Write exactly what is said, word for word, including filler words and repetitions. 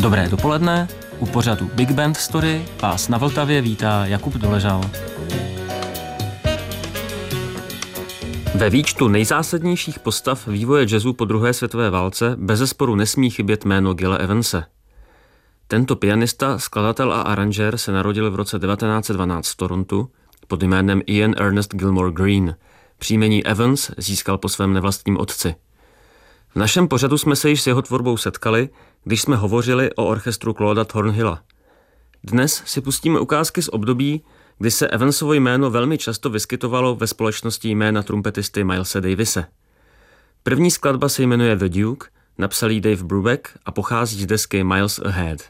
Dobré dopoledne, u pořadu Big Band Story vás na Vltavě vítá Jakub Doležal. Ve výčtu nejzásadnějších postav vývoje jazzu po druhé světové válce bezesporu nesmí chybět jméno Gilla Evanse. Tento pianista, skladatel a aranžér se narodil v roce devatenáct set dvanáct v Torontu pod jménem Ian Ernest Gilmore Green. Příjmení Evans získal po svém nevlastním otci. V našem pořadu jsme se již s jeho tvorbou setkali, když jsme hovořili o orchestru Clauda Thornhilla. Dnes si pustíme ukázky z období, kdy se Evansovo jméno velmi často vyskytovalo ve společnosti jména trumpetisty Milese Davise. První skladba se jmenuje The Duke, napsal ji Dave Brubeck a pochází z desky Miles Ahead.